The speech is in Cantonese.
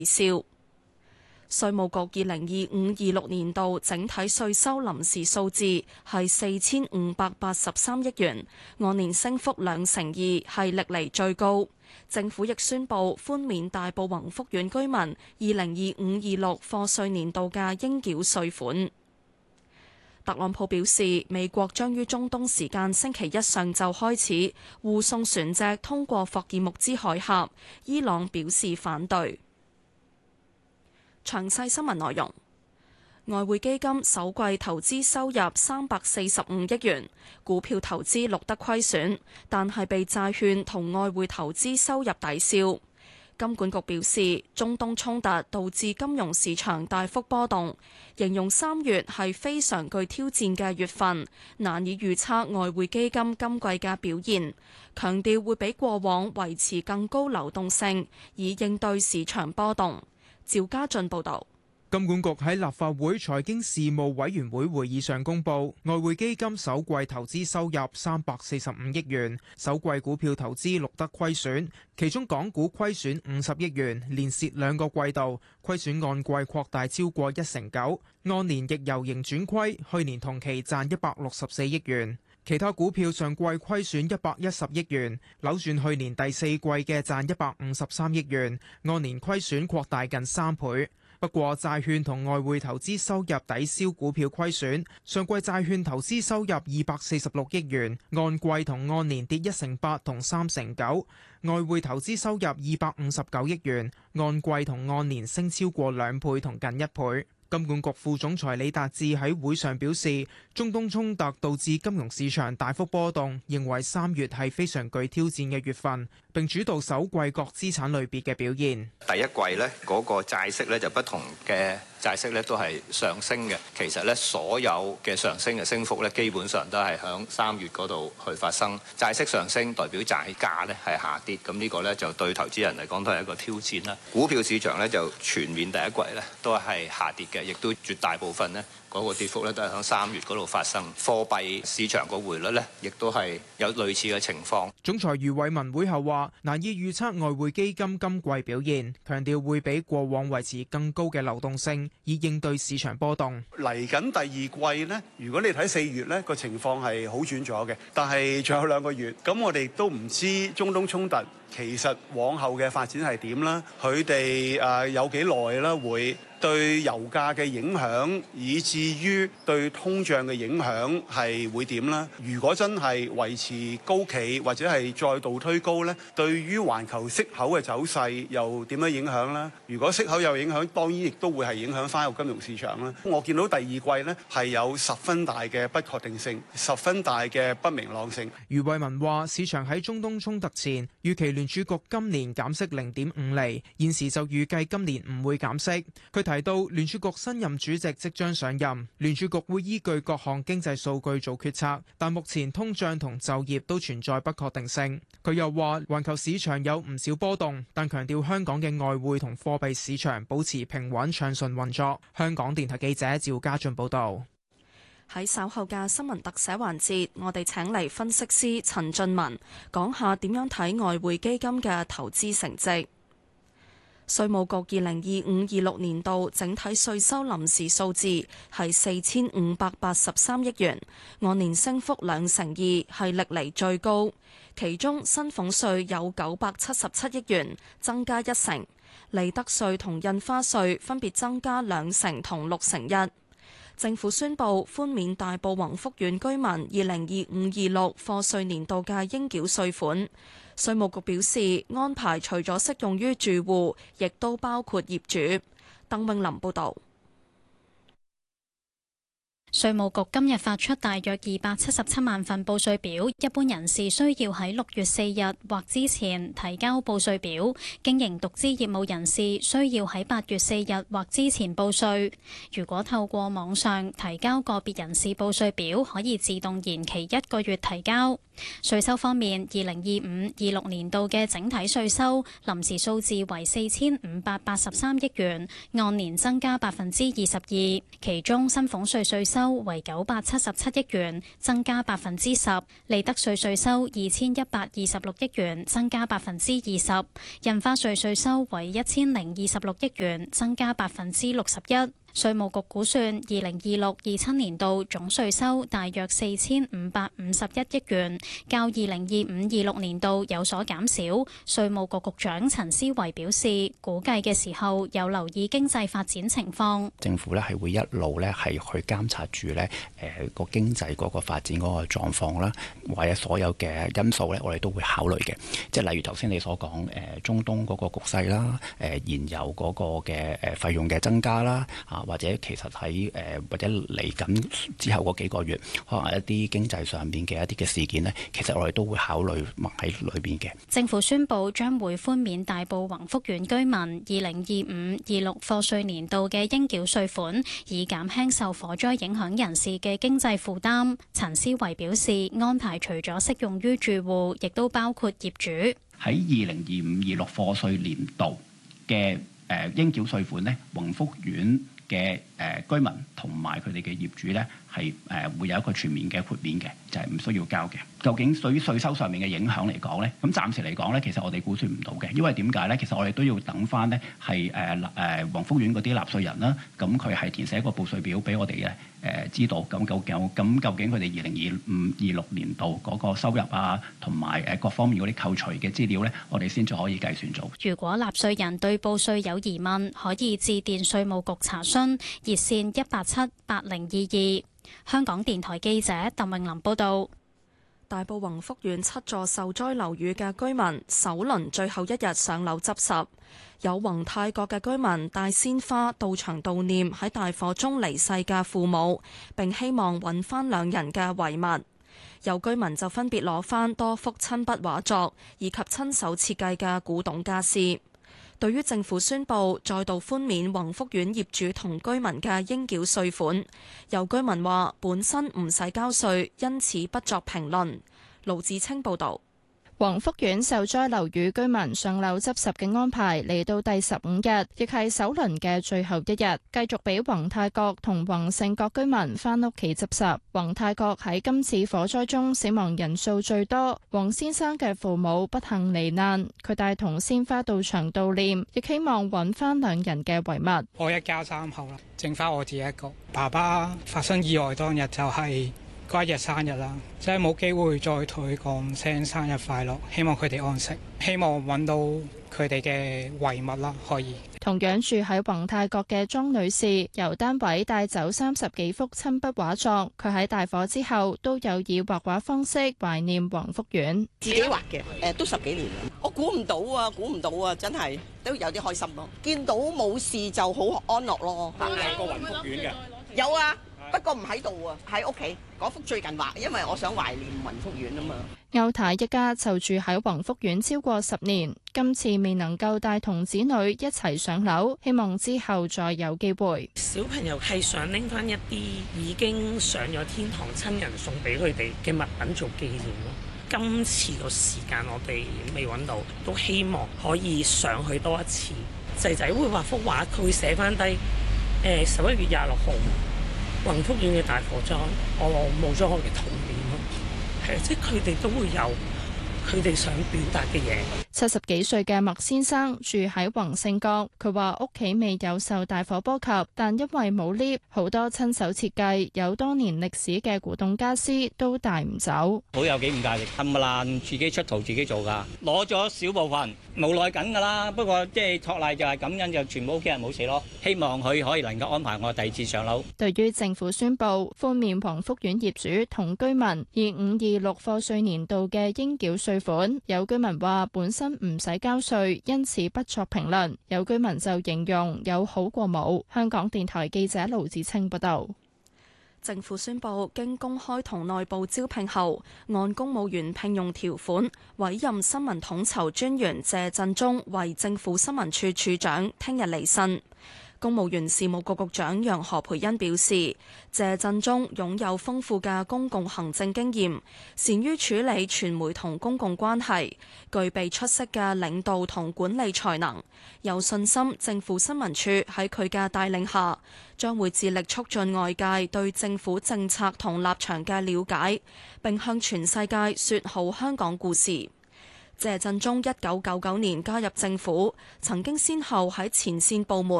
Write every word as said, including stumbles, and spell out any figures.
銷。稅務局二零二五二六年度整體稅收臨時數字係四千五百八十三億元，按年升幅兩成二，係歷嚟最高。政府亦宣布寬免大埔宏福苑居民二零二五二六課稅年度嘅應繳稅款。特朗普表示，美國將於中東時間星期一上晝開始護送船隻通過霍爾木茲海峽，伊朗表示反對。詳細新聞內容。外匯基金首季投資收入三百四十五億元，股票投資錄得虧損，但係被債券同外匯投資收入抵消。金管局表示，中東衝突導致金融市場大幅波動，形容三月係非常具挑戰嘅月份，難以預測外匯基金今季嘅表現，強調會比過往維持更高流動性，以應對市場波動。趙家俊報道。 金管局喺立法會財經事務委員會會議上公布，外匯基金首季投資收入三百四十五億元，首季股票投資錄得虧損，其中港股虧損五十億元，連蝕兩個季度，虧損按季擴大超過一成九，按年亦由盈轉虧，去年同期賺一百六十四億元。其他股票上季虧損一百一十億元，扭轉去年第四季嘅賺一百五十三億元，按年虧損擴大近三倍。不過債券同外匯投資收入抵消股票虧損，上季債券投資收入二百四十六億元，按季同按年跌一成八同三成九；外匯投資收入二百五十九億元，按季同按年升超過兩倍同近一倍。金管局副總裁李達志喺會上表示，中東衝突導致金融市場大幅波動，認為三月係非常具挑戰嘅月份，並主導首季各資產類別嘅表現。 第一季呢嗰個債息呢就不同嘅債息呢都係上升嘅，其實呢所有嘅上升嘅升幅呢基本上都係響三月嗰度去發生。債息上升代表債價呢係下跌，咁呢個呢就對投資人嚟講都係一個挑戰啦。股票市場呢就全面第一季呢都係下跌嘅，亦都絕大部分呢嗰個跌幅咧都係喺三月嗰度發生。貨幣市場個匯率呢亦都係有類似嘅情況。 總裁余偉文會後話：難以預測外匯基金今季表現，強調會比過往維持更高嘅流動性，以應對市場波動。 嚟緊第二季呢，如果你睇四月呢個情況係好轉咗嘅，但係仲有兩個月，咁我哋都唔知中東衝突其實往後嘅發展係點啦，佢哋誒有幾耐啦會對油價嘅影響，以至於對通脹嘅影響係會點啦？如果真係維持高企，或者係再度推高呢，對於環球息口嘅走勢又點樣影響呢？如果息口有影響，當然亦都會係影響翻個金融市場啦。我見到第二季呢係有十分大嘅不確定性，十分大嘅不明朗性。 余偉文話：市場喺中東衝突前預期聯儲局今年減息零點五厘，現時就預計今年唔會減息。佢提到聯儲局新任主席即將上任，聯儲局會依據各項經濟數據做決策，但目前通脹同就業都存在不確定性。佢又話，環球市場有唔少波動，但強調香港嘅外匯同貨幣市場保持平穩暢順運作。香港電台記者趙家俊報道。 喺稍後嘅新聞特寫環節，我哋請嚟分析師陳俊文講下點樣睇外匯基金嘅投資成績。稅務局二零二五二六年度整體稅收臨時數字係四千五百八十三億元，按年升幅兩成二，係歷嚟最高。其中薪俸稅有九百七十七億元，增加一成；利得稅同印花稅分別增加兩成同六成一。政府宣布寬免大埔宏福苑居民二零二五二六課稅年度嘅應繳稅款。稅務局表示，安排除咗適用於住戶，亦都包括業主。鄧永林報導。 稅務局今日發出大約二百七十七萬份報稅表，一般人士需要喺六月四日或之前提交報稅表，經營獨資業務人士需要喺八月四日或之前報稅。如果透過網上提交個別人士報稅表，可以自動延期一個月提交。稅收方面，二零二五二六年度嘅整體稅收臨時數字為四千五百八十三億元，按年增加百分之二十二，其中薪俸稅稅收收為九百七十七億元，增加百分之十；利得稅稅收二千一百二十六億元，增加百分之二十；印花稅稅收為一千零二十六億元，增加百分之六十一。稅務局估算，二零二六二七年度總稅收大約四千五百五十一億元，較二零二五二六年度有所減少。稅務局局長陳思維表示，估計嘅時候有留意經濟發展情況。 政府咧係會一路咧係去監察住咧誒個經濟嗰個發展嗰個狀況啦，或者所有嘅因素咧，我哋都會考慮嘅。即係例如頭先你所講誒中東嗰個局勢啦，誒燃油嗰個嘅誒費用嘅增加啦，啊。或者其實喺誒或者嚟緊之後嗰幾個月，可能一啲經濟上邊嘅一啲嘅事件呢，其實我哋都會考慮埋喺裏邊嘅。 政府宣布將會寬免大埔宏福苑居民二零二五二六課稅年度嘅應繳稅款，以減輕受火災影響人士嘅經濟負擔。陳思維表示，安排除咗適用於住戶，亦都包括業主。 喺二零二五二六課稅年度嘅誒應繳稅款呢，宏福苑嘅誒居民同埋佢哋嘅業主咧，係誒會有一個全面嘅豁免嘅，就係唔需要交嘅。究竟對於稅收上面嘅影響嚟講咧，咁暫時嚟講咧，其實我哋估算唔到嘅，因為點解咧？其實我哋都要等翻咧係誒誒宏福苑嗰啲納稅人啦，咁佢係填寫一個報稅表俾我哋嘅誒知道，咁究竟咁究竟佢哋二零二五二六年度嗰個收入啊，同埋誒各方面嗰啲扣除嘅資料咧，我哋先至可以計算做。 如果納稅人對報稅有疑問，可以致電稅務局查詢，熱線一八七八零二二。香港電台記者鄧穎琳報道。 大埔宏福苑七座受災樓宇嘅居民首輪最後一日上樓執拾，有宏泰閣嘅居民帶鮮花到場悼念喺大火中離世嘅父母，並希望揾翻兩人嘅遺物。有居民就分別攞翻多幅親筆畫作以及親手設計嘅古董家私。對於政府宣布再度寬免宏福苑業主同居民嘅應繳稅款，有居民話本身唔使交稅，因此不作評論。盧子清報導。 宏福苑受災樓宇居民上樓執拾嘅安排嚟到第十五日，亦係首輪嘅最後一日，繼續俾宏泰閣同宏盛閣居民返屋企執拾。宏泰閣喺今次火災中死亡人數最多，黃先生嘅父母不幸罹難，佢帶同鮮花到場悼念，亦希望揾翻兩人嘅遺物。 我一家三口啦，剩翻我自己一個。爸爸發生意外當日就係嗰一日生日啦，真係冇機會再同佢講聲生日快樂，希望佢哋安息，希望揾到佢哋嘅遺物啦，可以。 同樣住喺宏泰閣嘅莊女士，由單位帶走三十幾幅親筆畫作，佢喺大火之後都有以畫畫方式懷念宏福苑。 自己畫嘅，誒都十幾年啦。我估唔到啊，估唔到啊，真係都有啲開心咯。見到冇事就好安樂咯。 有個宏福苑嘅？ 有啊。不過唔喺度啊，喺屋企嗰幅最近畫，因為我想懷念宏福苑啊嘛。 歐太一家就住喺宏福苑超過十年，今次未能夠帶同子女一齊上樓，希望之後再有機會。 小朋友係想拎翻一啲已經上咗天堂親人送俾佢哋嘅物品做紀念咯。今次個時間我哋未揾到，都希望可以上去多一次。仔仔會畫幅畫，佢會寫翻低誒十一月廿六號。宏福苑嘅大火災，我冇咗我嘅童年咯，係即係佢哋都會有佢哋想表達嘅嘢。 七十幾歲嘅麥先生住喺宏盛閣，佢話屋企未有受大火波及，但因為冇 lift，好多親手設計有多年歷史嘅古董家私都帶唔走。 好有紀念價值，冚唪唥自己出圖自己做㗎，攞咗少部分，無奈緊㗎啦。不過即係托賴就係感恩，就全部屋企人冇事咯。希望佢可以能夠安排我第二次上樓。 對於政府宣布寬免宏福苑業主同居民二五二六課稅年度嘅應繳稅款，有居民話本身唔使交稅，因此不作評論。有居民就形容有好過冇。香港電台記者盧子清報道。 政府宣布，經公開同內部招聘後，按公務員聘用條款委任新聞統籌專員謝振中為政府新聞處處長，聽日履新。 公務員事務局局長楊何蓓茵表示，謝振中擁有豐富嘅公共行政經驗，善於處理傳媒同公共關係，具備出色嘅領導同管理才能，有信心政府新聞處喺佢嘅帶領下，將會致力促進外界對政府政策同立場嘅了解，並向全世界說好香港故事。謝振中一九九九年加入政府，曾經先後喺前線部門